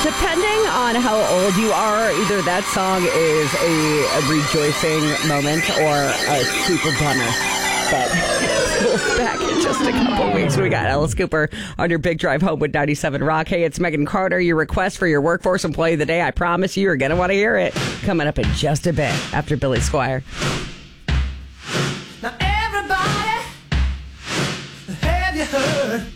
Depending on how old you are, either that song is a rejoicing moment or a super bummer. But we'll back in just a couple weeks. We got Alice Cooper on your big drive home with 97 Rock. Hey, it's Megan Carter. Your request for your workforce employee of the day. I promise you're going to want to hear it. Coming up in just a bit after Billy Squire. Now everybody, have you heard?